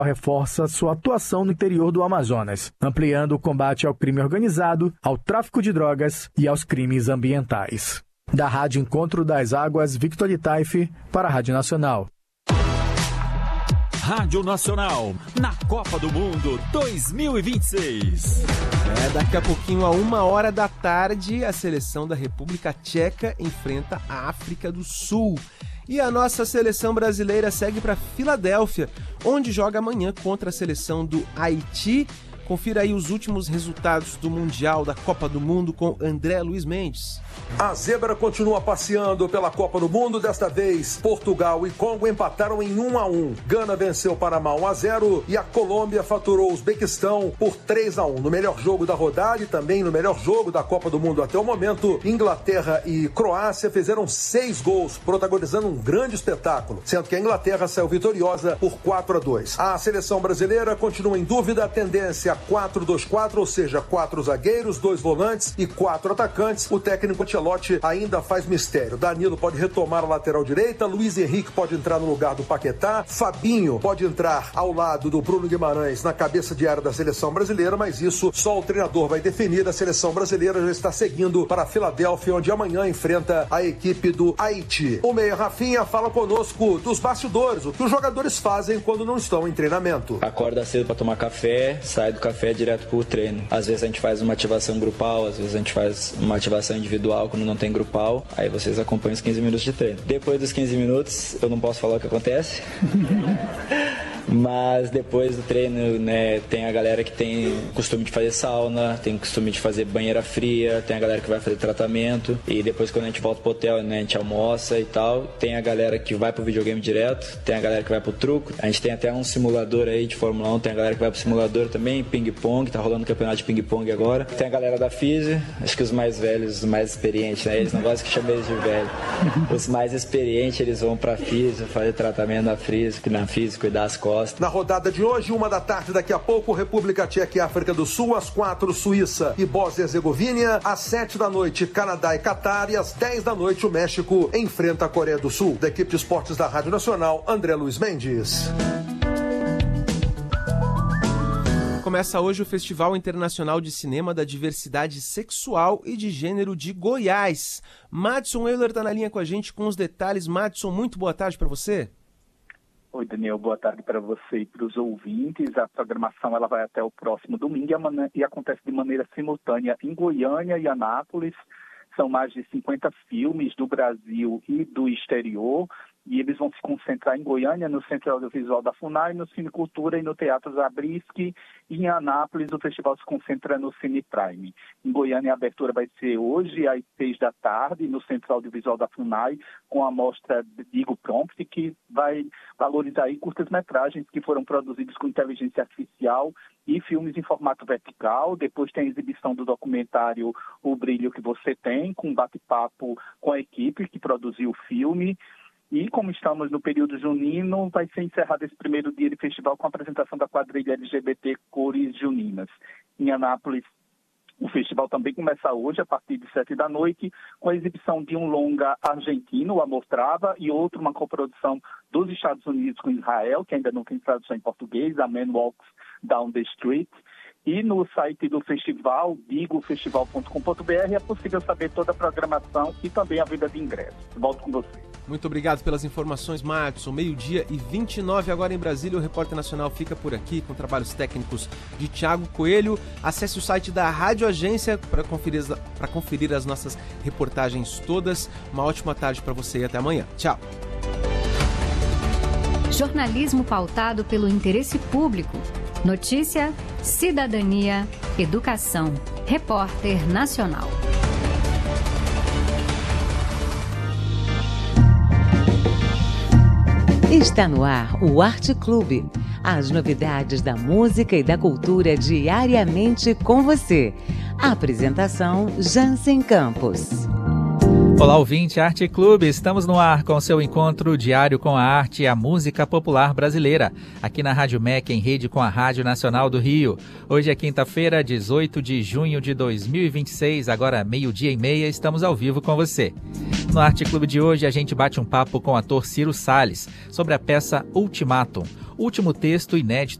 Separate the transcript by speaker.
Speaker 1: reforça sua atuação no interior do Amazonas, ampliando o combate ao crime organizado, ao tráfico de drogas e aos crimes ambientais. Da Rádio Encontro das Águas, Victor Itaife, para a Rádio Nacional.
Speaker 2: Rádio Nacional, na Copa do Mundo 2026.
Speaker 3: Daqui a pouquinho, a 13h, a seleção da República Tcheca enfrenta a África do Sul. E a nossa seleção brasileira segue para Filadélfia, onde joga amanhã contra a seleção do Haiti. Confira aí os últimos resultados do Mundial da Copa do Mundo com André Luiz Mendes.
Speaker 4: A zebra continua passeando pela Copa do Mundo. Desta vez, Portugal e Congo empataram em 1-1. Gana venceu o Panamá 1-0 e a Colômbia faturou o Uzbequistão por 3-1. No melhor jogo da rodada e também no melhor jogo da Copa do Mundo até o momento, Inglaterra e Croácia fizeram 6 gols, protagonizando um grande espetáculo, sendo que a Inglaterra saiu vitoriosa por 4-2. A seleção brasileira continua em dúvida, a tendência 4-2-4, ou seja, 4 zagueiros, 2 volantes e 4 atacantes. O técnico Ancelotti ainda faz mistério. Danilo pode retomar a lateral direita, Luiz Henrique pode entrar no lugar do Paquetá, Fabinho pode entrar ao lado do Bruno Guimarães na cabeça de área da seleção brasileira, mas isso só o treinador vai definir. A seleção brasileira já está seguindo para Filadélfia, onde amanhã enfrenta a equipe do Haiti. O meia Rafinha fala conosco dos bastidores, o que os jogadores fazem quando não estão em treinamento.
Speaker 5: Acorda cedo para tomar café, sai do café direto pro treino. Às vezes a gente faz uma ativação grupal, às vezes a gente faz uma ativação individual quando não tem grupal, aí vocês acompanham os 15 minutos de treino. Depois dos 15 minutos, eu não posso falar o que acontece, mas depois do treino, né, tem a galera que tem costume de fazer sauna, tem costume de fazer banheira fria, tem a galera que vai fazer tratamento, e depois quando a gente volta pro hotel, né, a gente almoça e tal, tem a galera que vai pro videogame direto, tem a galera que vai pro truco, a gente tem até um simulador aí de Fórmula 1, tem a galera que vai pro simulador também, ping-pong, tá rolando um campeonato de ping-pong agora, tem a galera da física, acho que os mais velhos, os mais experientes, né, eles não gostam que chamem eles de velho, os mais experientes, eles vão pra física, fazer tratamento na física, cuidar das costas.
Speaker 4: Na rodada de hoje, 13h, daqui a pouco, República Tcheca e África do Sul, às 4, Suíça e Bósnia e Herzegovina, às 7 da noite, Canadá e Catar, e às 10 da noite, o México enfrenta a Coreia do Sul. Da equipe de esportes da Rádio Nacional, André Luiz Mendes.
Speaker 3: Começa hoje o Festival Internacional de Cinema da Diversidade Sexual e de Gênero de Goiás. Madison Euler está na linha com a gente com os detalhes. Madison, muito boa tarde para você.
Speaker 6: Oi, Daniel, boa tarde para você e para os ouvintes. A programação ela vai até o próximo domingo e acontece de maneira simultânea em Goiânia e Anápolis. São mais de 50 filmes do Brasil e do exterior, e eles vão se concentrar em Goiânia, no Centro Audiovisual da FUNAI, no Cine Cultura e no Teatro Zabriskie, e em Anápolis o festival se concentra no Cine Prime. Em Goiânia a abertura vai ser hoje às 6 da tarde, no Centro Audiovisual da FUNAI, com a mostra Digo Prompt, que vai valorizar aí curtas-metragens que foram produzidos com inteligência artificial e filmes em formato vertical. Depois tem a exibição do documentário O Brilho que Você Tem, com um bate-papo com a equipe que produziu o filme. E como estamos no período junino, vai ser encerrado esse primeiro dia de festival com a apresentação da quadrilha LGBT Cores Juninas. Em Anápolis, o festival também começa hoje, a partir de 7 da noite, com a exibição de um longa argentino, O Amor Trava, e outro, uma coprodução dos Estados Unidos com Israel, que ainda não tem tradução em português, A Man Walks Down the Street. E no site do festival, digofestival.com.br, é possível saber toda a programação e também a venda de ingressos. Volto com você.
Speaker 3: Muito obrigado pelas informações, Madison. 12h29 agora em Brasília. O Repórter Nacional fica por aqui com trabalhos técnicos de Thiago Coelho. Acesse o site da Rádio Agência para conferir as nossas reportagens todas. Uma ótima tarde para você e até amanhã. Tchau.
Speaker 7: Jornalismo pautado pelo interesse público. Notícia, cidadania, educação. Repórter Nacional.
Speaker 8: Está no ar o Arte Clube. As novidades da música e da cultura diariamente com você. A apresentação Jansen Campos.
Speaker 9: Olá, ouvinte Arte Clube, estamos no ar com seu encontro diário com a arte e a música popular brasileira, aqui na Rádio MEC, em rede com a Rádio Nacional do Rio. Hoje é quinta-feira, 18 de junho de 2026, agora 12h30, estamos ao vivo com você. No Arte Clube de hoje, a gente bate um papo com o ator Ciro Salles sobre a peça Ultimátum. último texto inédito